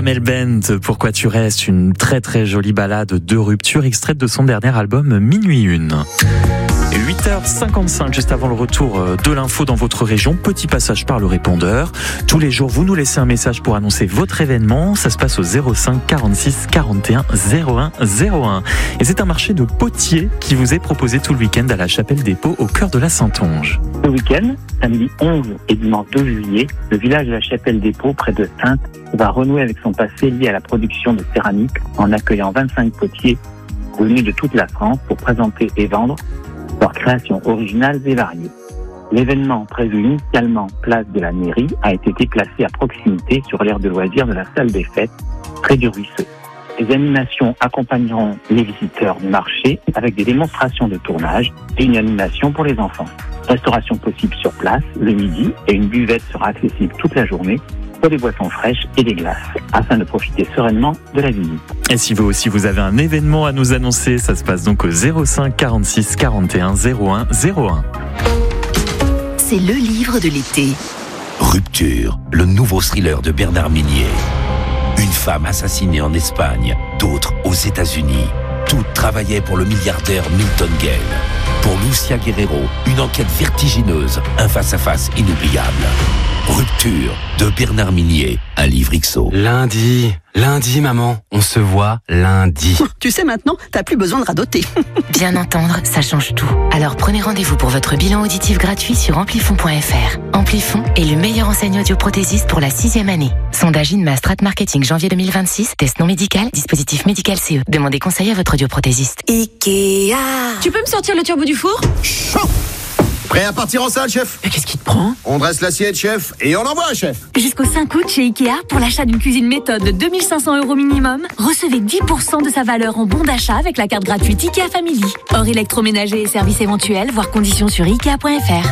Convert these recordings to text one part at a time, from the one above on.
Amel Bent, Pourquoi tu restes, une très très jolie ballade de Rupture, extraite de son dernier album Minuit Une. 8h55, juste avant le retour de l'info dans votre région, petit passage par le répondeur. Tous les jours, vous nous laissez un message pour annoncer votre événement. Ça se passe au 05 46 41 01 01. Et c'est un marché de potiers qui vous est proposé tout le week-end à la Chapelle des Pots, au cœur de la Saintonge. Ce week-end, samedi 11 et dimanche 2 juillet, le village de la Chapelle des Pots, près de Saintes, va renouer avec son passé lié à la production de céramique en accueillant 25 potiers venus de toute la France pour présenter et vendre leurs créations originales et variées. L'événement, prévu initialement place de la mairie, a été déplacé à proximité sur l'aire de loisirs de la salle des fêtes, près du ruisseau. Les animations accompagneront les visiteurs du marché avec des démonstrations de tournage et une animation pour les enfants. Restauration possible sur place le midi et une buvette sera accessible toute la journée pour des boissons fraîches et des glaces, afin de profiter sereinement de la visite. Et si vous aussi vous avez un événement à nous annoncer, ça se passe donc au 05 46 41 01 01. C'est le livre de l'été. Rupture, le nouveau thriller de Bernard Minier. Une femme assassinée en Espagne, d'autres aux États-Unis. Toutes travaillaient pour le milliardaire Milton Gale. Pour Lucia Guerrero, une enquête vertigineuse, un face-à-face inoubliable. Rupture de Bernard Minier, un livre XO. Lundi, maman, on se voit lundi. Tu sais maintenant, t'as plus besoin de radoter. Bien entendre, ça change tout. Alors prenez rendez-vous pour votre bilan auditif gratuit sur amplifon.fr. Amplifon est le meilleur enseigne audioprothésiste pour la 6e année. Sondage INMA Strat Marketing janvier 2026. Test non médical, dispositif médical CE. Demandez conseil à votre audioprothésiste. Ikea. Tu peux me sortir le turbo du four ? Chaud. Prêt à partir en salle, chef? Mais qu'est-ce qui te prend ? On dresse l'assiette, chef, et on envoie, chef. Jusqu'au 5 août chez Ikea, pour l'achat d'une cuisine méthode de 2500 € minimum, recevez 10% de sa valeur en bon d'achat avec la carte gratuite Ikea Family. Hors électroménager et services éventuels, voir conditions sur Ikea.fr.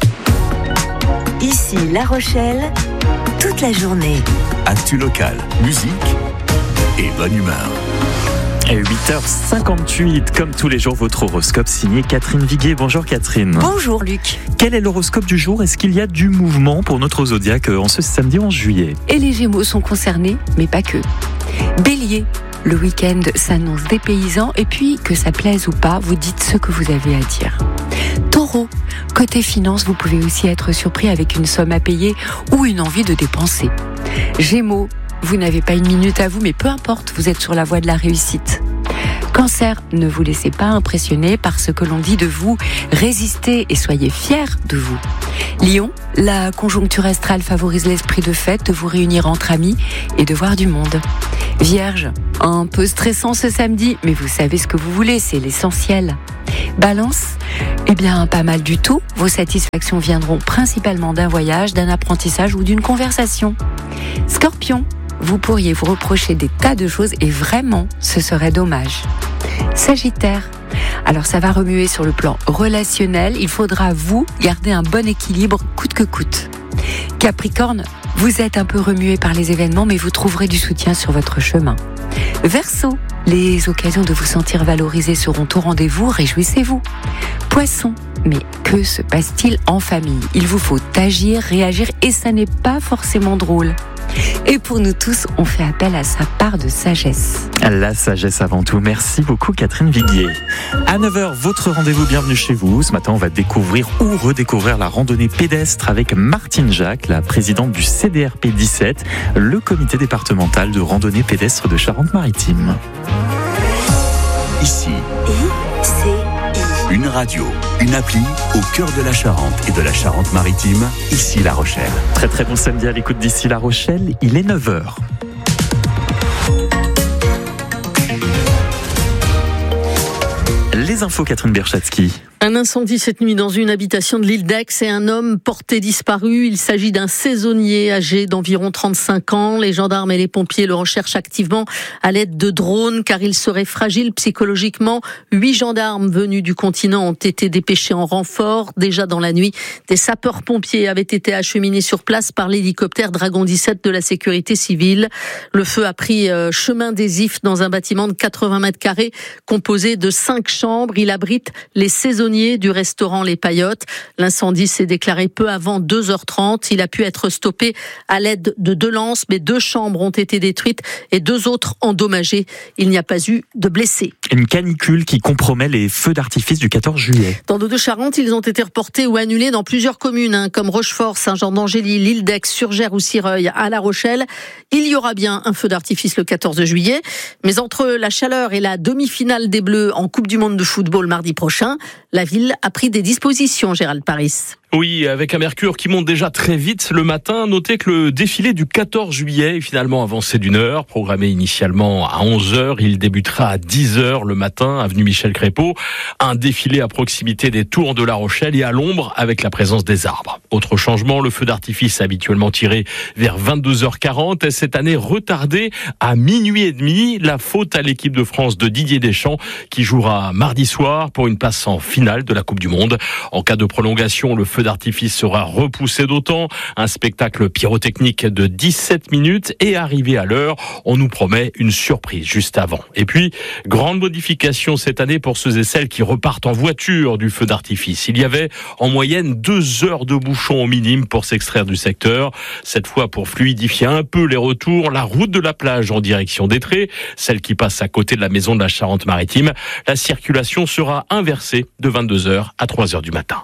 Ici La Rochelle, toute la journée. Actu local, musique et bonne humeur. Et 8h58, comme tous les jours, votre horoscope signé Catherine Viguier. Bonjour Catherine. Bonjour Luc. Quel est l'horoscope du jour ? Est-ce qu'il y a du mouvement pour notre zodiaque en ce samedi 11 juillet ? Et les Gémeaux sont concernés, mais pas que. Bélier, le week-end s'annonce dépaysant et puis, que ça plaise ou pas, vous dites ce que vous avez à dire. Taureau, côté finance, vous pouvez aussi être surpris avec une somme à payer ou une envie de dépenser. Gémeaux, vous n'avez pas une minute à vous, mais peu importe, vous êtes sur la voie de la réussite. Cancer, ne vous laissez pas impressionner par ce que l'on dit de vous, résistez et soyez fiers de vous. Lion, la conjoncture astrale favorise l'esprit de fête, de vous réunir entre amis et de voir du monde. Vierge, un peu stressant ce samedi, mais vous savez ce que vous voulez, c'est l'essentiel. Balance, eh bien pas mal du tout, vos satisfactions viendront principalement d'un voyage, d'un apprentissage ou d'une conversation. Scorpion, vous pourriez vous reprocher des tas de choses et vraiment, ce serait dommage. Sagittaire, alors ça va remuer sur le plan relationnel, il faudra vous garder un bon équilibre coûte que coûte. Capricorne, vous êtes un peu remué par les événements, mais vous trouverez du soutien sur votre chemin. Verseau, les occasions de vous sentir valorisé seront au rendez-vous, réjouissez-vous. Poisson, mais que se passe-t-il en famille ? Il vous faut agir, réagir et ça n'est pas forcément drôle. Et pour nous tous, on fait appel à sa part de sagesse. La sagesse avant tout. Merci beaucoup Catherine Viguier. À 9h, votre rendez-vous Bienvenue chez vous. Ce matin, on va découvrir ou redécouvrir la randonnée pédestre avec Martine Jacques, la présidente du CDRP 17, le comité départemental de randonnée pédestre de Charente-Maritime. Ici, une radio, une appli au cœur de la Charente et de la Charente-Maritime, ici La Rochelle. Très très bon samedi à l'écoute d'ici La Rochelle, il est 9h. Les infos Catherine Berchatsky. Un incendie cette nuit dans une habitation de l'île d'Aix et un homme porté disparu. Il s'agit d'un saisonnier âgé d'environ 35 ans. Les gendarmes et les pompiers le recherchent activement à l'aide de drones car il serait fragile psychologiquement. 8 gendarmes venus du continent ont été dépêchés en renfort. Déjà dans la nuit, des sapeurs-pompiers avaient été acheminés sur place par l'hélicoptère Dragon 17 de la sécurité civile. Le feu a pris chemin des Ifs dans un bâtiment de 80 mètres carrés composé de 5 chambres chambres. Il abrite les saisonniers du restaurant Les Paillotes. L'incendie s'est déclaré peu avant 2h30. Il a pu être stoppé à l'aide de 2 lances, mais 2 chambres ont été détruites et 2 autres endommagées. Il n'y a pas eu de blessés. Une canicule qui compromet les feux d'artifice du 14 juillet. Dans l'Eau de Charente, ils ont été reportés ou annulés dans plusieurs communes, comme Rochefort, Saint-Jean-d'Angély, l'Île d'Aix, Surgères ou Sireuil, à La Rochelle. Il y aura bien un feu d'artifice le 14 juillet, mais entre la chaleur et la demi-finale des Bleus en Coupe du Monde de football mardi prochain, la ville a pris des dispositions, Gérald Paris. Oui, avec un mercure qui monte déjà très vite le matin. Notez que le défilé du 14 juillet est finalement avancé d'1 heure. Programmé initialement à 11h, il débutera à 10h le matin, avenue Michel Crépeau. Un défilé à proximité des tours de La Rochelle et à l'ombre avec la présence des arbres. Autre changement, le feu d'artifice habituellement tiré vers 22h40 est cette année retardé à 00h30. La faute à l'équipe de France de Didier Deschamps qui jouera mardi soir pour une place en finale de la Coupe du Monde. En cas de prolongation, le feu d'artifice sera repoussé d'autant. Un spectacle pyrotechnique de 17 minutes et arrivé à l'heure, on nous promet une surprise juste avant. Et puis, grande modification cette année pour ceux et celles qui repartent en voiture du feu d'artifice. Il y avait en moyenne 2 heures de bouchon au minimum pour s'extraire du secteur. Cette fois, pour fluidifier un peu les retours, la route de la plage en direction d'Étré, celle qui passe à côté de la maison de la Charente-Maritime, la circulation sera inversée de 22h à 3h du matin.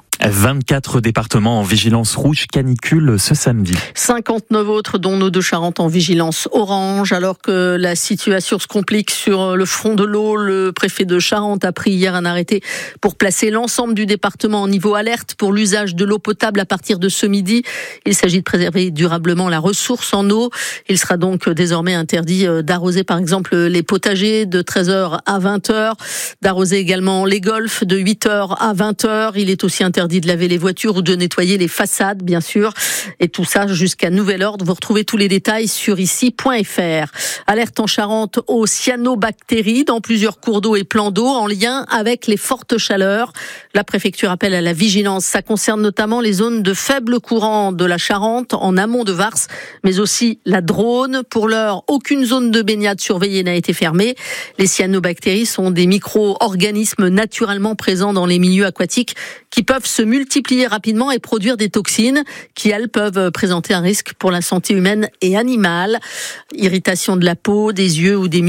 24 départements en vigilance rouge canicule ce samedi. 59 autres, dont nos 2 Charentes en vigilance orange. Alors que la situation se complique sur le front de l'eau, le préfet de Charente a pris hier un arrêté pour placer l'ensemble du département en niveau alerte pour l'usage de l'eau potable à partir de ce midi. Il s'agit de préserver durablement la ressource en eau. Il sera donc désormais interdit d'arroser par exemple les potagers de 13h à 20h, d'arroser également les golfs de 8h à 20h. Il est aussi interdit de laver les voitures ou de nettoyer les façades, bien sûr. Et tout ça jusqu'à nouvel ordre. Vous retrouvez tous les détails sur ici.fr. Alerte en Charente aux cyanobactéries dans plusieurs cours d'eau et plans d'eau en lien avec les fortes chaleurs. La préfecture appelle à la vigilance. Ça concerne notamment les zones de faible courant de la Charente, en amont de Vars, mais aussi la Drône. Pour l'heure, aucune zone de baignade surveillée n'a été fermée. Les cyanobactéries sont des micro-organismes naturellement présents dans les milieux aquatiques qui peuvent se multiplier rapidement et produire des toxines qui, elles, peuvent présenter un risque pour la santé humaine et animale. Irritation de la peau, des yeux ou des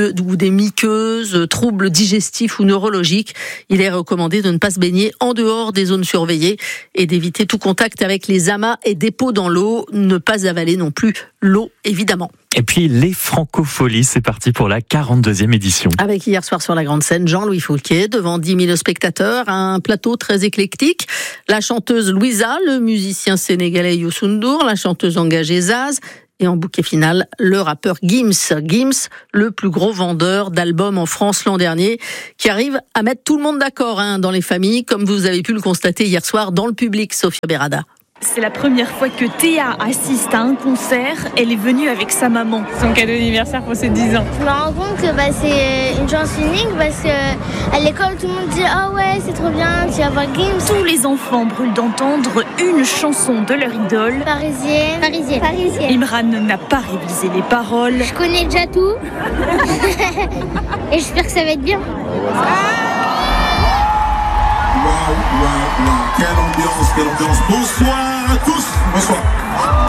muqueuses, troubles digestifs ou neurologiques. Il est recommandé de ne pas se baigner en dehors des zones surveillées et d'éviter tout contact avec les amas et dépôts dans l'eau. Ne pas avaler non plus l'eau, évidemment. Et puis les Francopholies, c'est parti pour la 42e édition. Avec hier soir sur la grande scène, Jean-Louis Foulquier, devant 10 000 spectateurs, un plateau très éclectique. La chanteuse Louisa, le musicien sénégalais Youssou N'Dour, la chanteuse engagée Zaz, et en bouquet final, le rappeur Gims. Gims, le plus gros vendeur d'albums en France l'an dernier, qui arrive à mettre tout le monde d'accord dans les familles, comme vous avez pu le constater hier soir dans le public, Sophia Berada. C'est la première fois que Théa assiste à un concert. Elle est venue avec sa maman. Son cadeau d'anniversaire pour ses 10 ans. Je me rends compte que c'est une chance unique parce qu'à l'école, tout le monde dit « Ah ouais, c'est trop bien, tu vas voir Gims ». Tous les enfants brûlent d'entendre une chanson de leur idole. Parisienne. Imran n'a pas révisé les paroles. Je connais déjà tout. Et j'espère que ça va être bien. Quelle ambiance. Bonsoir à tous. Bonsoir.